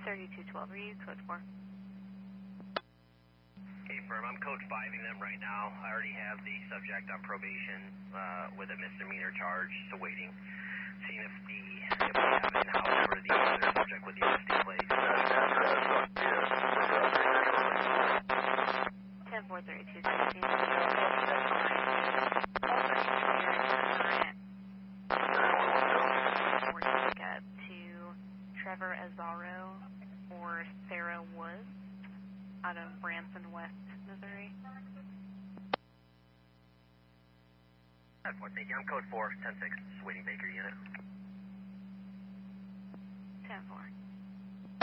3212, are you code 4? Okay, firm, I'm code 5ing them right now. I already have the subject on probation with a misdemeanor charge, so waiting. Seeing if we have in-house for the other subject with the SD plate. 10-4-32-16. Trevor Azaro or Sarah Woods out of Branson, West Missouri. Thank you. I'm code 4, 10-6, just waiting Baker unit. 10-4.